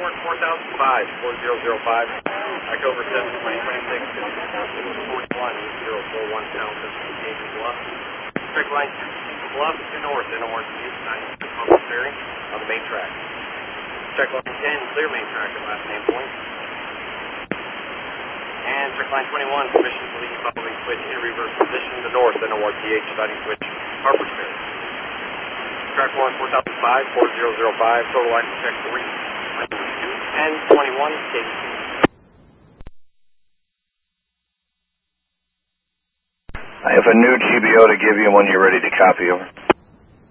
1 4005, October 7th, 2026, 41, 041 Townsend, Bluff. Direct line Bluff to north, NORT 9 bearing on the main track. Check line 10, clear main track at last name point. And check line 21, permission to leave following switch in reverse position to north, NORT starting switch Harper's Ferry. Track 1 4005, 4005, total line check 3, 10, 21, KBC. I have a new GBO to give you when you're ready to copy over.